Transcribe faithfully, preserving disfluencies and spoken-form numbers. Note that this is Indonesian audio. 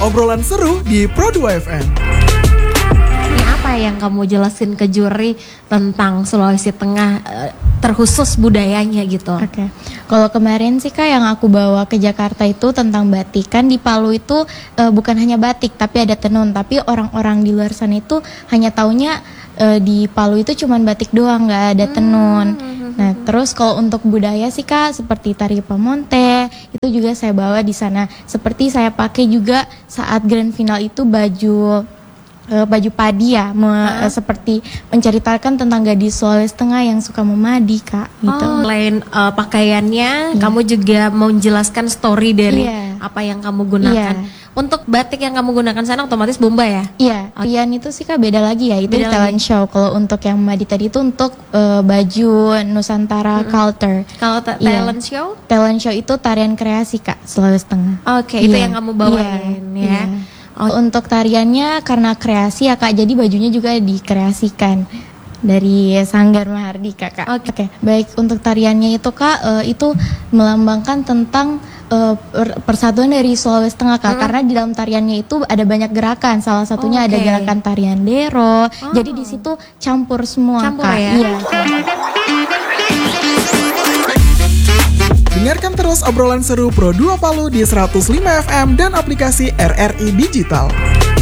obrolan seru di Pro dua F M. Ini apa yang kamu jelasin ke juri tentang Sulawesi Tengah, terkhusus budayanya gitu? Oke, okay. Kalau kemarin sih Kak yang aku bawa ke Jakarta itu tentang batik. Kan di Palu itu uh, bukan hanya batik tapi ada tenun. Tapi orang-orang di luar sana itu hanya taunya uh, di Palu itu cuman batik doang, nggak ada tenun. Hmm. Nah terus kalau untuk budaya sih Kak seperti tari pamonte itu juga saya bawa di sana. Seperti saya pakai juga saat grand final itu baju Uh, baju padi ya, me, uh, seperti menceritakan tentang gadis Sulawesi Tengah yang suka memadi Kak gitu. Oh, selain uh, pakaiannya, yeah. kamu juga mau menjelaskan story dari yeah. apa yang kamu gunakan. Yeah. Untuk batik yang kamu gunakan sana otomatis bomba ya? Iya, yeah. itu sih Kak beda lagi ya, itu beda talent lagi. Show. Kalau untuk yang memadi tadi itu untuk uh, baju Nusantara mm-hmm. culture. Kalau ta- yeah. talent show? Talent show itu tarian kreasi Kak, Sulawesi Tengah. Oke, okay, yeah. itu yang kamu bawain yeah. ya. Yeah. Oh. Untuk tariannya karena kreasi ya Kak, jadi bajunya juga dikreasikan dari Sanggar Mahardika Kak. Oke, okay. okay. Baik untuk tariannya itu Kak, uh, itu melambangkan tentang uh, persatuan dari Sulawesi Tengah Kak, hmm. karena di dalam tariannya itu ada banyak gerakan. Salah satunya okay. ada gerakan tarian dero. Oh. Jadi di situ campur semua campur Kak. Ya? Iya. Dengarkan terus obrolan seru Pro dua Palu di seratus lima F M dan aplikasi R R I Digital.